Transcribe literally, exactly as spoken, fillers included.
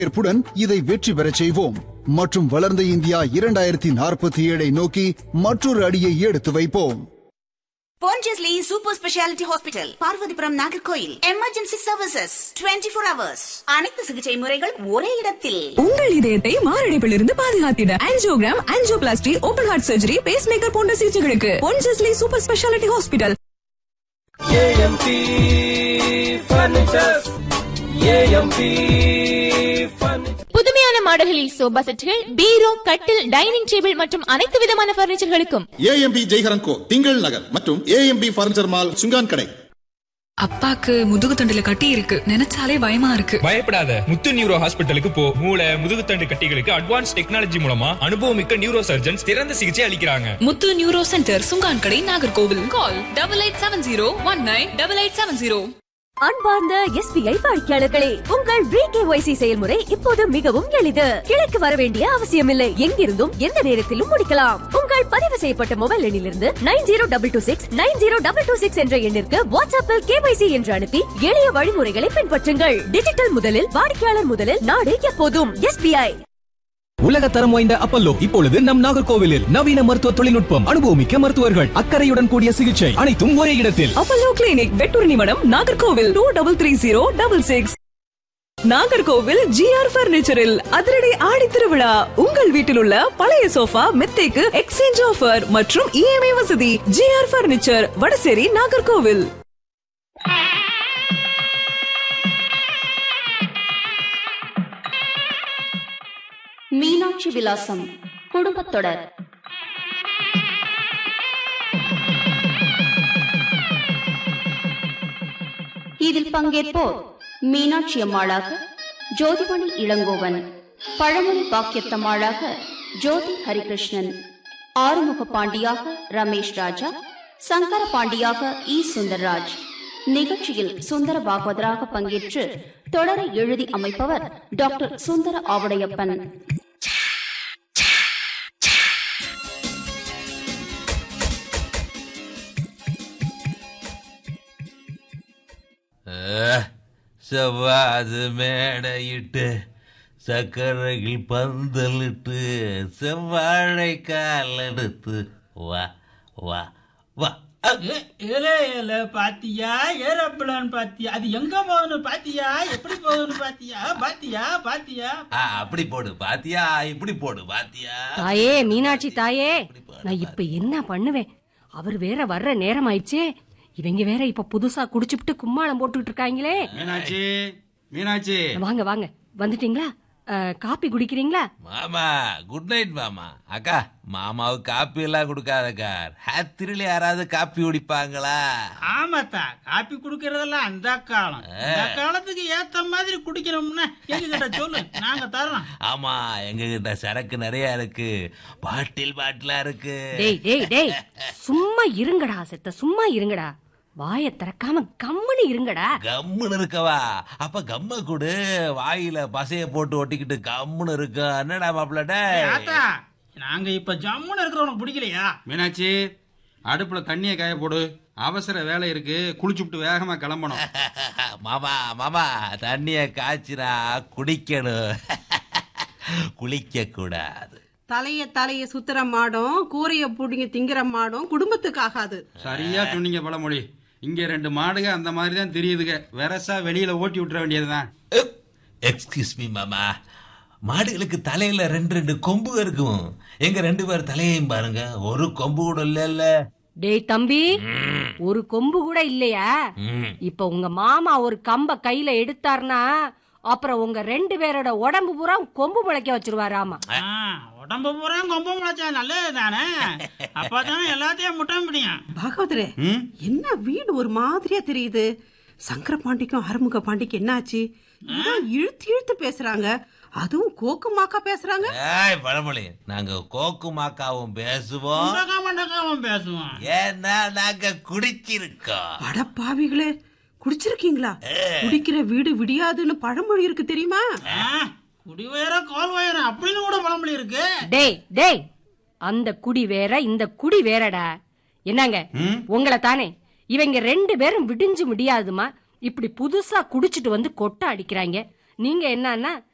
ஏற்புடன் இதை வெற்றி பெறச் செய்வோம் மற்றும் வளர்ந்த இந்தியா இரண்டாயிரத்தி நாற்பத்தி ஏழை நோக்கி மற்றொரு அடியை எடுத்து வைப்போம். Pondicherry Super Speciality Hospital, Parvathipuram, Nagercoil. Emergency services இருபத்தி நான்கு ஹவர்ஸ். அனைத்து சிகிச்சை முறைகள் ஒரே இடத்தில். உங்கள் இதயத்தை மாரடைப்பிலிருந்து பாதுகாத்திட angiogram, angioplasty, open heart surgery, base maker போன்ற சிகிச்சைகளுக்கு Pondicherry Super Speciality Hospital. A M P Furnitures. A M P Furnitures. புதுமையான மாடல்களில் சோபா செட்டுகள், பீரோ, கட்டில், டைனிங் டேபிள் மற்றும் அனைத்து விதமான பர்னிச்சர்களுக்கும் A M P ஜெய்ஹரன் கோ, திங்கள் நகர் மற்றும் A M P furniture mall, சுங்கான் கடை. அப்பாக்கு முதுகு தண்டுல கட்டி இருக்கு, நினைச்சாலே பயமா இருக்கு. பயப்படாத, முத்து நியூரோ ஹாஸ்பிட்டலுக்கு போ. மூளை, முதுகுத்தண்டு கட்டிகளுக்கு அட்வான்ஸ் டெக்னாலஜி மூலமா அனுபவமிக்க நியூரோ சர்ஜன்ஸ் சிறந்த சிகிச்சை அளிக்கிறாங்க. முத்து நியூரோ சென்டர், சுங்கான் கடை, Nagercoil. Call double eight seven zero one nine double eight seven zero. அன்பார்ந்த எஸ் பி ஐ வாடிக்கையாளர்களே, உங்கள் ரீ கே ஒய் சி செயல்முறை இப்போது மிகவும் எளிது. கிளைக்கு வர வேண்டிய அவசியமில்லை. எங்கிருந்தும் எந்த நேரத்திலும் முடிக்கலாம். உங்கள் பதிவு செய்யப்பட்ட மொபைல் எண்ணிலிருந்து nine zero double two six nine zero double two six என்ற எண்ணிற்கு வாட்ஸ்அப்பில் கே ஒய் சி என்று அனுப்பி எளிய வழிமுறைகளை பின்பற்றுங்கள். டிஜிட்டல் முதலில், வாடிக்கையாளர் முதலில், நாடு எப்போதும் எஸ் பி ஐ. உலக தரம் வாய்ந்த அப்பல்லோ இப்பொழுது நம் நாகர்கோவிலில். நவீன மருத்துவ தொழில்நுட்பம், அனுபவமிக்க மருத்துவர்கள், அக்கறையுடன் கூடிய சிகிச்சை, அனைத்தும் ஒரே இடத்தில். அப்பல்லோ கிளினிக், வெட்டூர் மடம், Nagercoil. Two double three zero double six. Nagercoil G R பர்னிச்சரில் அதிரடி ஆடி திருவிழா. உங்கள் வீட்டில் உள்ள பழைய சோஃபா, மெத்தைக்கு எக்ஸ்சேஞ்ச் ஆஃபர் மற்றும் இ எம் ஐ வசதி. G R furniture, Vadasery, Nagercoil. Meenakshi விலாசம் குடும்பத்தொடர். இதில் பங்கேற்போர் மீனாட்சி அம்மாளாக ஜோதிமணி இளங்கோவன், பழமொழி பாக்கியத்தம்மாளாக ஜோதி ஹரிகிருஷ்ணன், ஆறுமுக பாண்டியாக ரமேஷ் ராஜா, சங்கர பாண்டியாக இ சுந்தர்ராஜ். நிகழ்ச்சியில் சுந்தர பாகவதராக பங்கேற்று தொடரை எழுதி அமைப்பவர் டாக்டர் சுந்தர ஆவுடையப்பன். செவ்வாது மேடையிட்டு சக்கரையில் பந்தலிட்டு செவ்வாழை கால் எடுத்து வா வா வா. பாத்தியா, ஏரோப்ளான் பாத்தியா, அது எங்க போகுது பாத்தியா, எப்படி போகுது பாத்தியா, பாத்தியா பாத்தியா. அப்படி போடு பாத்தியா, இப்படி போடு பாத்தியா. தாயே மீனாட்சி தாயே, நான் இப்ப என்ன பண்ணுவேன்? அவர் வேற வர்ற நேரம் ஆயிடுச்சே. இவங்க வேற இப்ப புதுசா குடிச்சுட்டு கும்மாளம் போட்டுட்டு இருக்காங்களே. மீனாட்சி, மீனாட்சி வாங்க வாங்க, வந்துட்டீங்களா? காப்பி குடிக்கிறீங்களா? மாமா குட் நைட் மாமா. அக்கா, மாமாவுக்கு காப்பி எல்லாம் கொடுக்காதக்கா. ராத்திரில யாராவது காப்பி குடிப்பாங்களா? ஆமாத்தா, காப்பி குடுக்கறதெல்லாம் அந்த காலம். அந்த காலத்துக்கு ஏத்த மாதிரி குடிக்கணும்னா எங்க கிட்ட சொல்லு, நாங்க தரோம். ஆமா, எங்க கிட்ட சரக்கு நிறைய இருக்கு, பாட்டில் பாட்டிலா இருக்கு. டேய் டேய் டேய், சும்மா இருங்கடா செத்த, சும்மா இருங்கடா. வாய திறக்காம கம்முன்னு இருங்கடா. கம்முன்னு இருக்கவா? அப்ப கம்ம கூடு, வாயில பசைய போட்டு ஒட்டிக்கிட்டு கம்முன்னு இருக்க. என்னடா மாப்பிள்ளட, நாங்க இப்ப ஜம்முன்னு இருக்கிறவனுக்கு பிடிக்கலையா? மீனாட்சி, அடுப்புல தண்ணியை காய போடு, அவசர வேலை இருக்கு, குளிச்சுட்டு வேகமா கிளம்பணும். மாமா மாமா, தண்ணிய காய்ச்சினா குடிக்கணும், குளிக்க கூடாது. தலைய தலைய சுத்துற மாடும், கூரைய புடிங்க திங்கிற மாடும் குடும்பத்துக்கு ஆகாது. சரியா சொன்னீங்க பழமொழி. இங்க ரெண்டு மாடுக அந்த மாதிரி தான் தெரியுதுங்க. வெரசா வெளியில ஓட்டி விட்டுற வேண்டியதுதான். எக்ஸ்கியூஸ் மீ மாமா, மாடுகளுக்கு தலையில ரெண்டு ரெண்டு கொம்பு இருக்கும். எங்க ரெண்டு பேர் தலையையும் பாருங்க, ஒரு கொம்பு கூட இல்ல. டேய் தம்பி, ஒரு கொம்பு கூட இல்லையா? இப்ப உங்க மாமா ஒரு கம்ப கையில எடுத்தாருனா அப்புறம் உங்க ரெண்டு பேரோட உடம்பு பூரா கொம்பு முளைக்க வச்சிருவாரு. ஆமா, உடம்பு பூரா கொம்பு முளைச்சா நல்லது தானே, அப்பதானே எல்லாத்தையும் முட்ட முடியும். பாகவதரே, என்ன வீடு ஒரு மாதிரியா தெரியுது? சங்கர பாண்டிக்கும் அறுமுக பாண்டிக்கு என்னாச்சு? இழுத்து இழுத்து பேசுறாங்க, அதுவும் கோக்கு மாக்கா பேசுறாங்க. பழமொழி, நாங்க கோக்கு மாக்காவும் பேசுவோம், பேசுவோம். ஏன்னா நாங்க குடிச்சிருக்கோம். அடப்பாவிகளே, குடிச்சிருக்கீங்களா? குடிக்கிற வீடு விடியாதுன்னு பழமொழி இருக்கு தெரியுமா? குடி வேற கால் வேற அப்படின்னு கூட பழமொழி இருக்கு. டேய் டேய், அந்த குடி வேற இந்த குடி வேறடா. என்னங்க உங்களை தானே இவங்க ரெண்டு பேரும் விடிஞ்சு முடியாதுமா இப்படி புதுசா குடிச்சிட்டு வந்து கொட்டை அடிக்கிறாங்க. நீங்க என்னன்னா